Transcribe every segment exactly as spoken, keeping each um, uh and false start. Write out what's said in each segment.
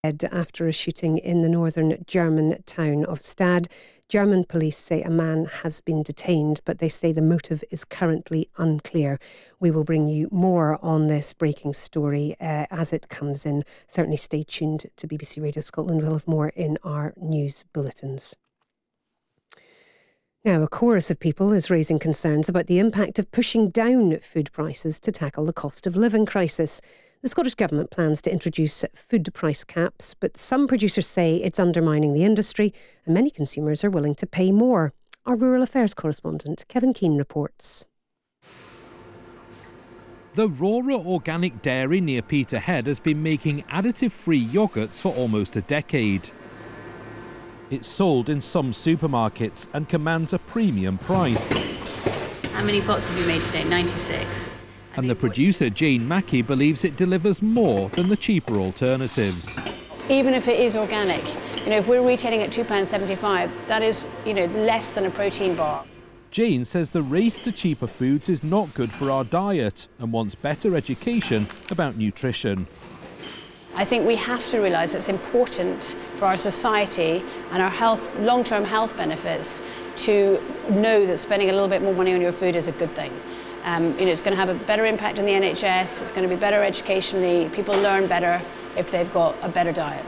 After a shooting in the northern German town of Stad. German police say a man has been detained, but they say the motive is currently unclear. We will bring you more on this breaking story uh, as it comes in. Certainly stay tuned to B B C Radio Scotland. We'll have more in our news bulletins. Now, a chorus of people is raising concerns about the impact of pushing down food prices to tackle the cost of living crisis. The Scottish Government plans to introduce food price caps, but some producers say it's undermining the industry and many consumers are willing to pay more. Our Rural Affairs correspondent, Kevin Keane, reports. The Rora Organic Dairy near Peterhead has been making additive-free yoghurts for almost a decade. It's sold in some supermarkets and commands a premium price. How many pots have you made today? ninety-six. And the producer, Jane Mackey, believes it delivers more than the cheaper alternatives. Even if it is organic, you know, if we're retailing at two pounds seventy-five, that is, you know, less than a protein bar. Jane says the race to cheaper foods is not good for our diet and wants better education about nutrition. I think we have to realise it's important for our society and our health, long-term health benefits to know that spending a little bit more money on your food is a good thing. Um, you know, it's going to have a better impact on the N H S, it's going to be better educationally, people learn better if they've got a better diet.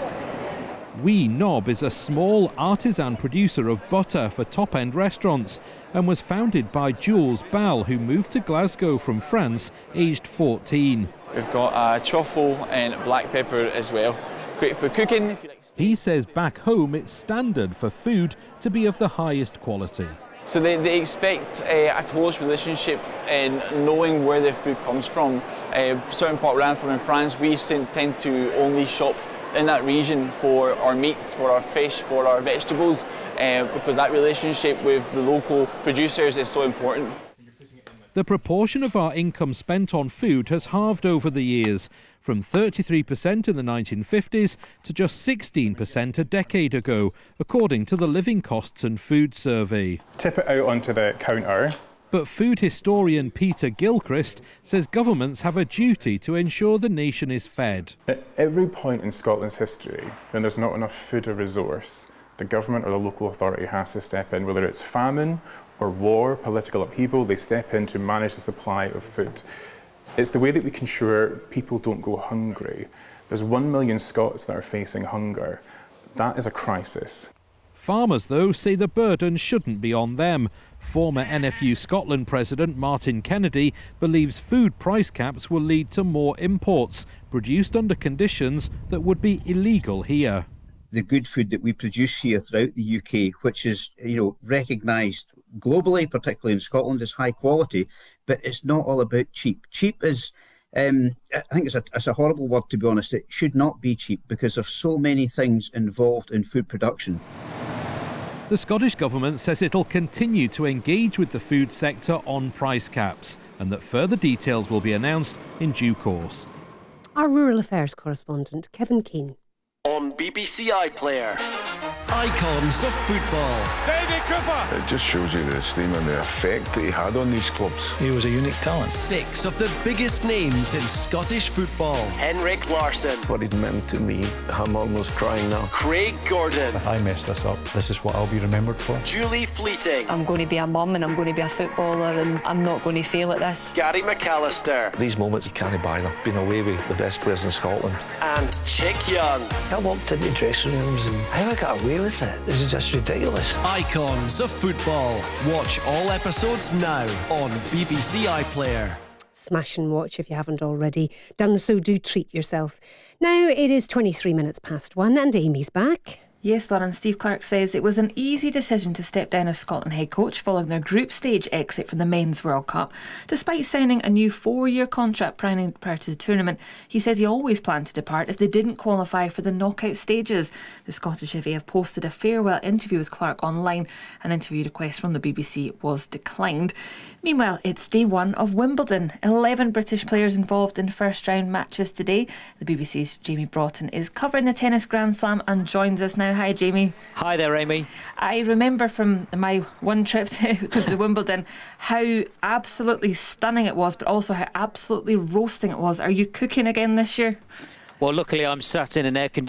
Wee Knob is a small artisan producer of butter for top-end restaurants and was founded by Jules Ball, who moved to Glasgow from France aged fourteen. We've got uh, truffle and black pepper as well. Great for cooking. If you like. He says back home it's standard for food to be of the highest quality. So they, they expect uh, a close relationship in knowing where their food comes from. Uh, certain part where I'm from in France, we tend to only shop in that region for our meats, for our fish, for our vegetables, uh, because that relationship with the local producers is so important. The proportion of our income spent on food has halved over the years, from thirty-three percent in the nineteen fifties to just sixteen percent a decade ago, according to the Living Costs and Food Survey. Tip it out onto the counter. But food historian Peter Gilchrist says governments have a duty to ensure the nation is fed. At every point in Scotland's history, when there's not enough food or resource, the government or the local authority has to step in, whether it's famine or war, political upheaval, they step in to manage the supply of food. It's the way that we can ensure people don't go hungry. There's one million Scots that are facing hunger. That is a crisis. Farmers, though, say the burden shouldn't be on them. Former N F U Scotland President Martin Kennedy believes food price caps will lead to more imports, produced under conditions that would be illegal here. The good food that we produce here throughout the U K, which is, you know, recognised globally, particularly in Scotland, as high quality, but it's not all about cheap. Cheap is, um, I think it's a, it's a horrible word, to be honest. It should not be cheap because there's so many things involved in food production. The Scottish Government says it'll continue to engage with the food sector on price caps and that further details will be announced in due course. Our Rural Affairs correspondent, Kevin Keane. On B B C iPlayer, icons of football. David Cooper! It just shows you the esteem and the effect that he had on these clubs. He was a unique talent. Six of the biggest names in Scottish football. Henrik Larsson. What it meant to me, I'm almost crying now. Craig Gordon. If I mess this up, this is what I'll be remembered for. Julie Fleeting. I'm going to be a mum and I'm going to be a footballer and I'm not going to fail at this. Gary McAllister. These moments, you can't buy them. Been away with the best players in Scotland. And Chick Young. I walked into dressing rooms and how I got away with it. This is just ridiculous. Icons of football. Watch all episodes now on B B C iPlayer. Smash and watch if you haven't already done so. Do treat yourself. Now it is twenty-three minutes past one and Amy's back. Yes, Lauren. Steve Clarke says it was an easy decision to step down as Scotland head coach following their group stage exit from the Men's World Cup. Despite signing a new four-year contract prior to the tournament, he says he always planned to depart if they didn't qualify for the knockout stages. The Scottish F A have posted a farewell interview with Clarke online. An interview request from the B B C was declined. Meanwhile, it's day one of Wimbledon. eleven British players involved in first-round matches today. The B B C's Jamie Broughton is covering the Tennis Grand Slam and joins us now. Hi, Jamie. Hi there, Amy. I remember from my one trip to, to the Wimbledon how absolutely stunning it was, but also how absolutely roasting it was. Are you cooking again this year? Well, luckily I'm sat in an air-conditioned